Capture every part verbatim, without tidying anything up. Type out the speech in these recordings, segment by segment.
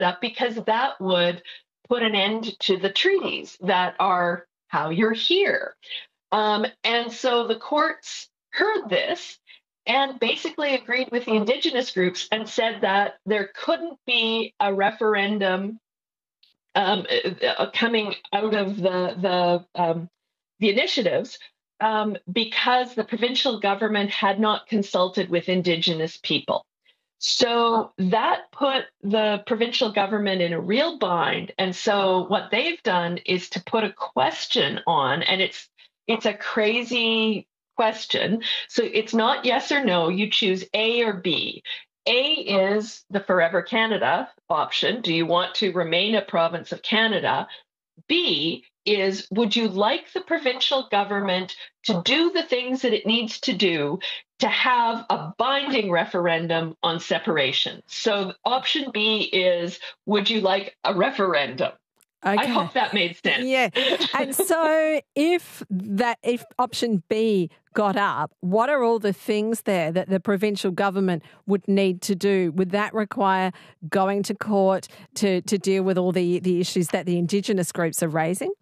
up because that would put an end to the treaties that are how you're here. Um, and so the courts heard this and basically agreed with the Indigenous groups and said that there couldn't be a referendum um, uh, coming out of the the um, the initiatives um, because the provincial government had not consulted with Indigenous people. So that put the provincial government in a real bind. And so what they've done is to put a question on, and it's it's a crazy question. So it's not yes or no. You choose A or B. A is the Forever Canada option. Do you want to remain a province of Canada? B is, would you like the provincial government to do the things that it needs to do to have a binding referendum on separation? So option B is, would you like a referendum? Okay. I hope that made sense. Yeah. And so if that if option B got up, what are all the things there that the provincial government would need to do? Would that require going to court to, to deal with all the, the issues that the Indigenous groups are raising?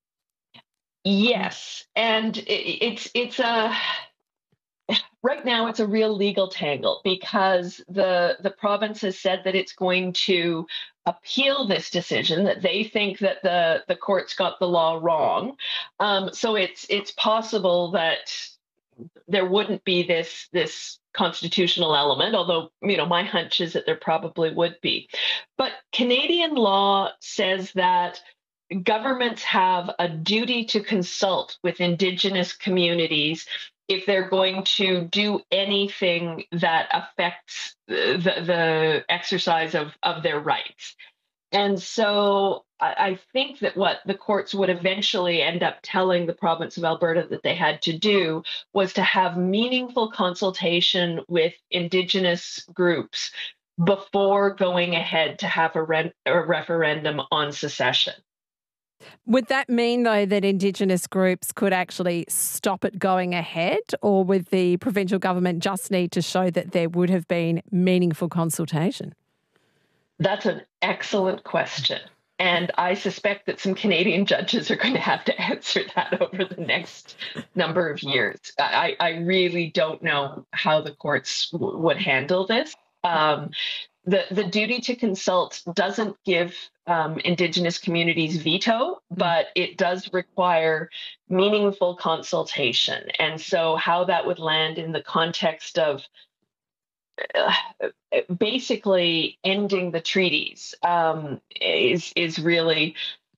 Yes. And it, it's it's a right now it's a real legal tangle because the the province has said that it's going to appeal this decision, that they think that the, the courts got the law wrong. Um, so it's it's possible that there wouldn't be this this constitutional element, although, you know, my hunch is that there probably would be. But Canadian law says that governments have a duty to consult with Indigenous communities if they're going to do anything that affects the, the exercise of, of their rights. And so I, I think that what the courts would eventually end up telling the province of Alberta that they had to do was to have meaningful consultation with Indigenous groups before going ahead to have a, re- a referendum on secession. Would that mean, though, that Indigenous groups could actually stop it going ahead, or would the provincial government just need to show that there would have been meaningful consultation? That's an excellent question. And I suspect that some Canadian judges are going to have to answer that over the next number of years. I, I really don't know how the courts w- would handle this. Um, the, the duty to consult doesn't give um, Indigenous communities veto, but it does require meaningful consultation. And so how that would land in the context of uh, basically ending the treaties um, is is really,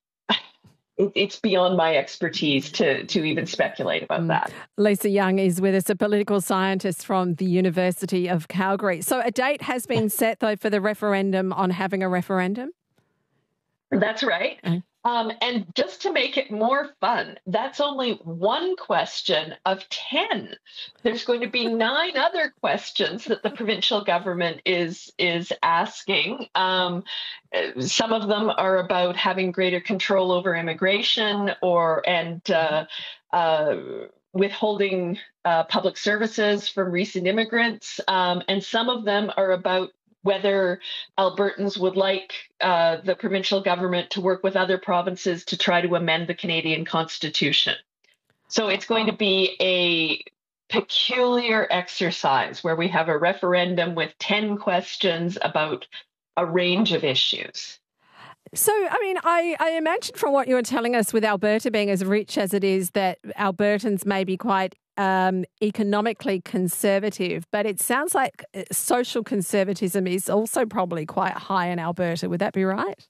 it, it's beyond my expertise to, to even speculate about mm. that. Lisa Young is with us, a political scientist from the University of Calgary. So a date has been set, though, for the referendum on having a referendum? That's right. Okay. Um, and just to make it more fun, that's only one question of ten. There's going to be nine other questions that the provincial government is is asking. Um, some of them are about having greater control over immigration, or and uh, uh, withholding uh, public services from recent immigrants, um, and some of them are about whether Albertans would like uh, the provincial government to work with other provinces to try to amend the Canadian Constitution. So it's going to be a peculiar exercise where we have a referendum with ten questions about a range of issues. So, I mean, I, I imagine from what you're telling us, with Alberta being as rich as it is, that Albertans may be quite um, economically conservative, but it sounds like social conservatism is also probably quite high in Alberta. Would that be right?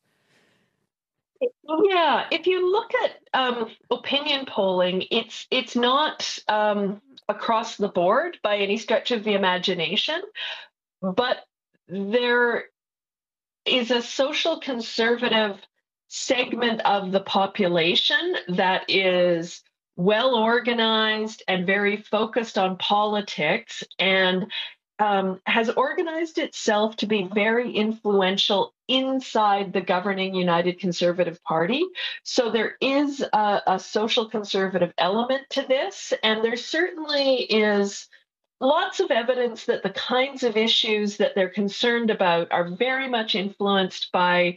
Yeah, if you look at um, opinion polling, it's it's not um, across the board by any stretch of the imagination, but there is a social conservative segment of the population that is well organized and very focused on politics, and um, has organized itself to be very influential inside the governing United Conservative Party. So there is a, a social conservative element to this, and there certainly is lots of evidence that the kinds of issues that they're concerned about are very much influenced by